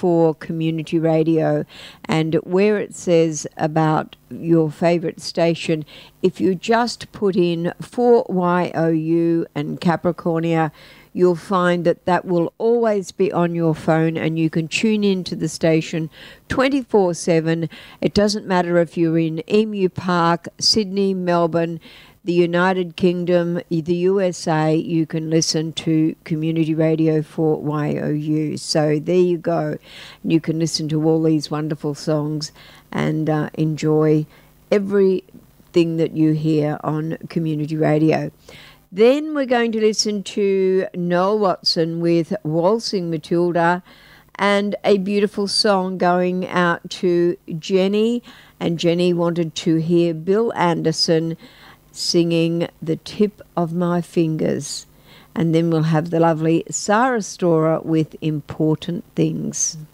for community radio, and where it says about your favourite station, if you just put in 4YOU and Capricornia, you'll find that that will always be on your phone, and you can tune into the station 24/7. It doesn't matter if you're in Emu Park, Sydney, Melbourne, the United Kingdom, the USA, you can listen to community radio for YOU. So there you go. You can listen to all these wonderful songs and enjoy everything that you hear on community radio. Then we're going to listen to Noel Watson with Waltzing Matilda, and a beautiful song going out to Jenny. And Jenny wanted to hear Bill Anderson singing The Tip of My Fingers. And then we'll have the lovely Sarah Storer with Important Things.